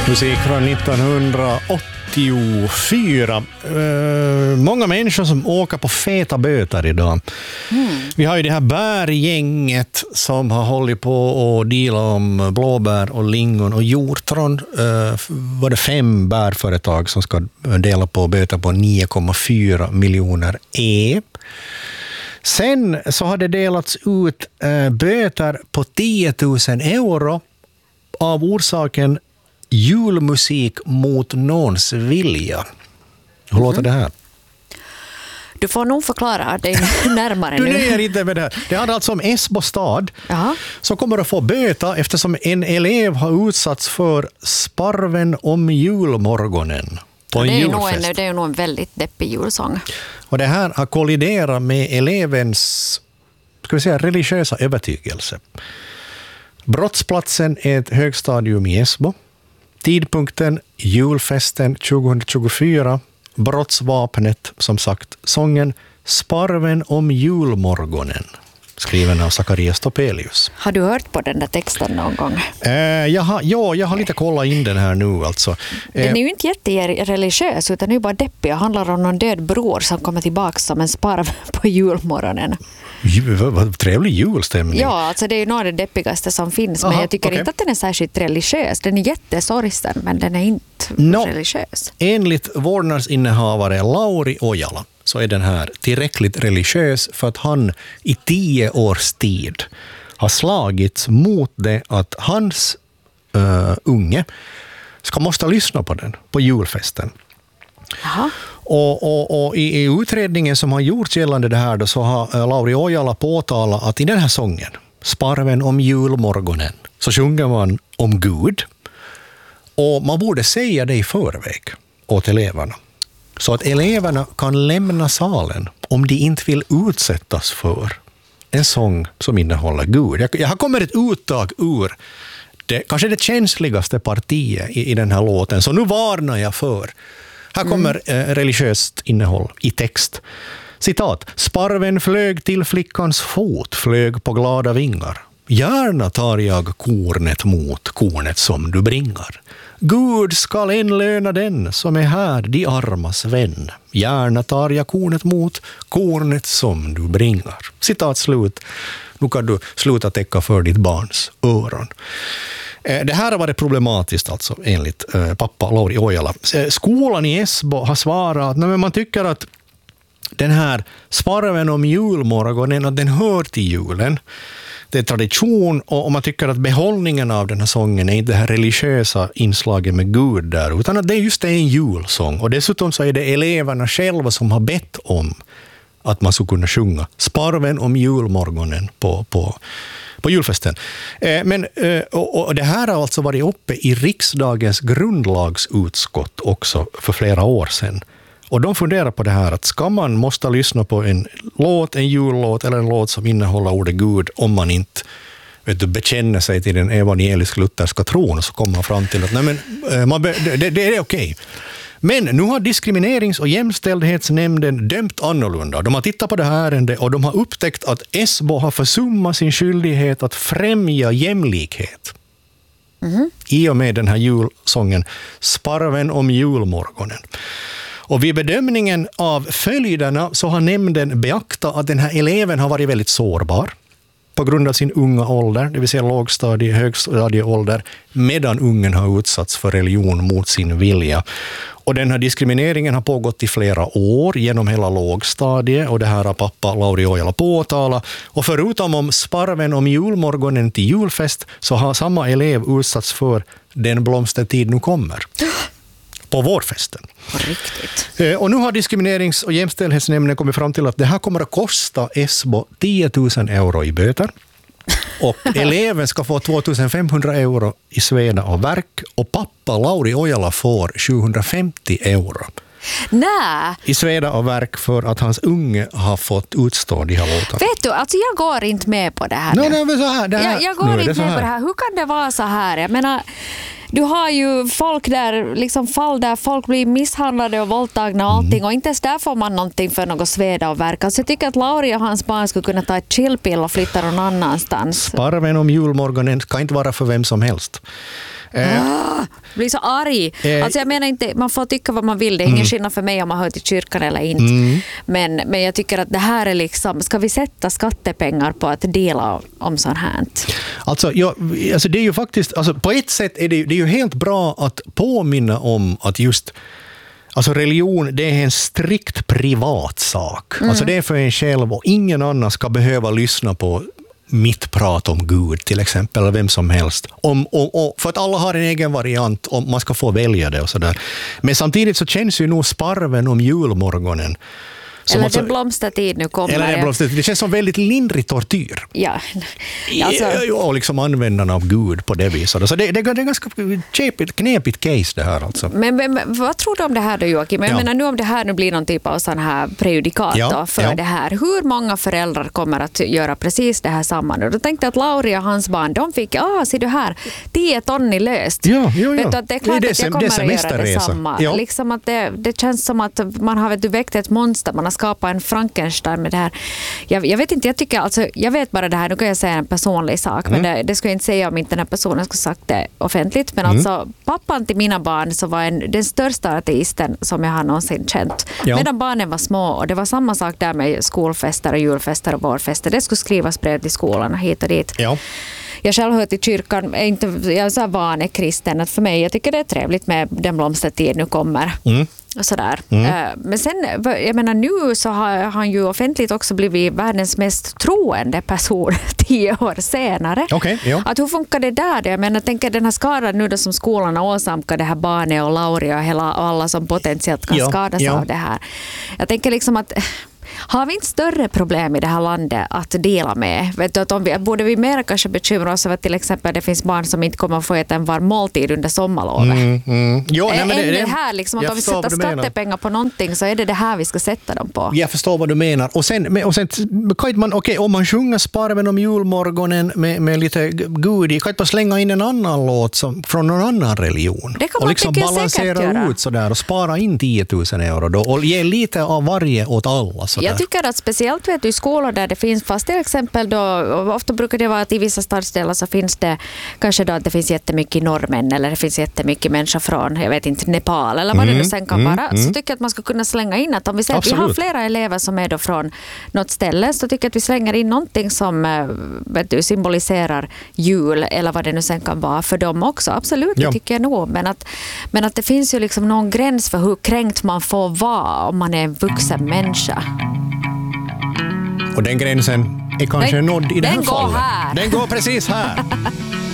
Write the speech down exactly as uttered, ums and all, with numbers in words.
Musik från nittonhundraåttiofyra. Uh, många människor som åker på feta böter idag. Mm. Vi har ju det här bärgänget som har hållit på och deala om blåbär och lingon och hjortron. Uh, var det fem bärföretag som ska dela på böter på nio komma fyra miljoner E. Sen så har det delats ut uh, böter på tio tusen euro av orsaken julmusik mot någons vilja. Hur mm. låter det här? Du får nog förklara dig närmare du nu. Du nöjer inte med det här. Det handlar alltså om Esbo stad som kommer att få böta eftersom en elev har utsatts för sparven om julmorgonen på en det, är julfest. en, det är ju nog en väldigt deppig julsång. Och det här har kolliderat med elevens, ska vi säga, religiösa övertygelse. Brottsplatsen är ett högstadium i Esbo. Tidpunkten julfesten tjugohundratjugofyra. Brottsvapnet, som sagt, sången Sparven om julmorgonen, skriven av Zacharias Topelius. Har du hört på den där texten någon gång? Eh, jag har, ja, jag har lite kollat in den här nu. Alltså. Eh, den är ju inte jättereligiös utan det är ju bara deppig. Det handlar om någon död bror som kommer tillbaka som en sparv på julmorgonen. Vad, vad trevlig julstämning. Ja, alltså det är ju nog det deppigaste som finns. Aha, men jag tycker okay. inte att den är särskilt religiös. Den är jättesorgsen, men den är inte no, religiös. Enligt vårdnadsinnehavare Lauri Ojala så är den här tillräckligt religiös för att han i tio års tid har slagits mot det att hans uh, unge ska måste lyssna på den på julfesten. Aha. Och, och, och i, i utredningen som har gjorts gällande det här då, så har Lauri Ojala påtalat att i den här sången, Sparven om julmorgonen, så sjunger man om Gud. Och man borde säga det i förväg åt eleverna. Så att eleverna kan lämna salen om de inte vill utsättas för en sång som innehåller Gud. Jag, jag har kommit ett uttag ur det, kanske det känsligaste partiet i, i den här låten. Så nu varnar jag för. Här kommer mm. eh, religiöst innehåll i text. Citat. Sparven flög till flickans fot, flög på glada vingar. Gärna tar jag kornet mot kornet som du bringar. Gud skall enlöna den som är här, de armas vän. Gärna tar jag kornet mot kornet som du bringar. Citat slut. Nu kan du sluta täcka för ditt barns öron. Det här har varit problematiskt alltså, enligt pappa Lauri Ojala. Skolan i Esbo har svarat att nej, man tycker att den här sparven om julmorgonen, att den hör till julen. Det är tradition och man tycker att behållningen av den här sången är inte det här religiösa inslaget med Gud där, utan att det är just en julsång. Och dessutom så är det eleverna själva som har bett om att man ska kunna sjunga sparven om julmorgonen på, på, på julfesten. Eh, men, eh, och, och det här har alltså varit uppe i riksdagens grundlagsutskott också för flera år sedan. Och de funderar på det här att ska man måste lyssna på en låt, en jullåt eller en låt som innehåller ordet Gud om man inte vet du, bekänner sig till den evangelisk-lutherska tron, så kommer man fram till att nej, men, man be, det, det är okej. Men nu har diskriminerings- och jämställdhetsnämnden dömt annorlunda. De har tittat på det här ärendet och de har upptäckt att Esbo har försummat sin skyldighet att främja jämlikhet. Mm. I och med den här julsången Sparven om julmorgonen. Och vid bedömningen av följderna så har nämnden beaktat att den här eleven har varit väldigt sårbar på grund av sin unga ålder, det vill säga lågstadie, högstadieålder, medan ungen har utsatts för religion mot sin vilja. Och den här diskrimineringen har pågått i flera år genom hela lågstadiet, och det här har pappa Lauri Ojala påtalat. Och förutom om sparven om julmorgonen till julfest så har samma elev utsatts för Den blomstertid nu kommer på vårfesten. Riktigt. Och nu har diskriminerings- och jämställdhetsnämnden kommit fram till att det här kommer att kosta Esbo tio tusen euro i böter. Och eleven ska få två tusen femhundra euro i sveda och verk. Och pappa Lauri Ojala får sjuhundrafemtio euro. Nej. I sveda och verk för att hans unge har fått utstå de här låtarna. Vet du, alltså jag går inte med på det här. No, nej, men så här, det här. Jag, jag går nu, inte det med på det här. Hur kan det vara så här? Jag menar, du har ju folk där, liksom fall där folk blir misshandlade och våldtagna och allting, mm. och inte ens där får man någonting för något sveda och verk. Så jag tycker att Lauri och hans barn skulle kunna ta ett chillpill och flytta någon annanstans. Sparven om julmorgonen ska inte vara för vem som helst. Ah, blir så arg. Eh, Alltså jag menar inte, man får tycka vad man vill. Det är ingen mm. skillnad för mig om man hör till kyrkan eller inte. Mm. Men, men jag tycker att det här är liksom, ska vi sätta skattepengar på att dela om sånt här? Alltså, ja, alltså det är ju faktiskt, alltså på ett sätt är det, det är ju helt bra att påminna om att just alltså religion, det är en strikt privat sak. Mm. Alltså det är för en själv och ingen annan ska behöva lyssna på mitt prat om Gud till exempel, eller vem som helst. Om, om, om, för att alla har en egen variant om man ska få välja det och sådär. Men samtidigt så känns ju nog sparven om julmorgonen. Eller alltså, den blomstertid nu kommer. Eller den blomstertid. Det känns som väldigt lindrig tortyr. Ja. Alltså. Och liksom användarna av Gud på det viset. Så det, det, det är ganska knepigt, knepigt case det här alltså. Men, men vad tror du om det här då, Joakim? Jag ja. menar nu om det här nu blir någon typ av sån här prejudikat ja. då för ja. det här. Hur många föräldrar kommer att göra precis det här samma nu? Då tänkte jag att Lauri och hans barn, de fick, ah, ser du här, tio ton i löst. Ja, ja, ja. Vet du, att det är klart det är att jag kommer att göra detsamma. Ja. Liksom att det, det känns som att man har vet du, väckt ett monster, man har skapa en Frankenstein med det här. Jag, jag vet inte, jag tycker alltså, jag vet bara det här, nu kan jag säga en personlig sak, mm. men det, det skulle jag inte säga om inte den här personen skulle sagt det offentligt, men mm. alltså pappan till mina barn så var en, den största ateisten som jag har någonsin känt. Ja. Medan barnen var små, och det var samma sak där med skolfester och julfester och vårfester. Det skulle skrivas brev till skolan och hit och dit. Ja. Jag själv hör till kyrkan, är inte, jag är så van är kristen, att för mig, jag tycker det är trevligt med den blomstertid nu kommer. Mm. Och sådär. Mm. Men sen, jag menar nu så har han ju offentligt också blivit världens mest troende person tio år senare. Okay, ja. Att hur funkar det där? Jag menar, tänker den här skadan nu då som skolan har åsamkat det här barnet och Lauri och hela, och alla som potentiellt kan ja, skadas ja. av det här. Jag tänker liksom att har vi inte större problem i det här landet att dela med? Vet du, att om vi, borde vi mer kanske bekymra oss över till exempel det finns barn som inte kommer att få äta en varm måltid under sommarlovet? Mm, mm. Jo, nej, men det, det, det här liksom, att om vi sätter skattepengar på någonting så är det det här vi ska sätta dem på. Jag förstår vad du menar. Och sen, och sen kan man, okej, om man sjunger sparven om julmorgonen med, med lite Gud, kan man slänga in en annan låt som, från någon annan religion? Det kan man och liksom balansera ut sådär och spara in tio tusen euro då, och ge lite av varje åt alla. Sådär. Jag tycker att speciellt vet du, i skolor där det finns, fast till exempel då, ofta brukar det vara att i vissa stadsdelar så finns det kanske då att det finns jättemycket norrmän eller det finns jättemycket människor från, jag vet inte, Nepal eller vad mm, det nu sen kan mm, vara, mm. så tycker jag att man ska kunna slänga in att om vi säger att vi har flera elever som är då från något ställe, så tycker jag att vi slänger in någonting som vet du, symboliserar jul eller vad det nu sen kan vara för dem också, absolut, det ja. tycker jag nog, men att, men att det finns ju liksom någon gräns för hur kränkt man får vara om man är en vuxen människa. Och den gränsen är kanske den, nådd i det här den fallet. Går här. Den går precis här.